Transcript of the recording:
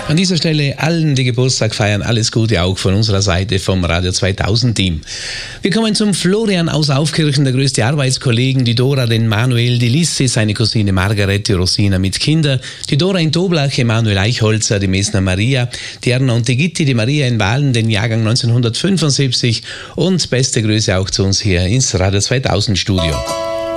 An dieser Stelle allen, die Geburtstag feiern, alles Gute auch von unserer Seite vom Radio 2000 Team. Wir kommen zum Florian aus Aufkirchen, der größte Arbeitskollegen, die Dora, den Manuel, die Lisse, seine Cousine Margaret, die Rosina mit Kindern, die Dora in Toblach, Emanuel Eichholzer, die Mesner Maria, die Erna und die Gitti, die Maria in Wahlen, den Jahrgang 1975 und beste Grüße auch zu uns hier ins Radio 2000 Studio.